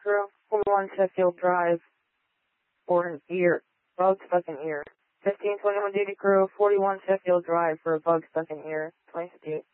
crew, 41 Sheffield Drive for an ear, bug stuck in ear. 1521 duty crew, 41 Sheffield Drive for a bug stuck in ear, 2058.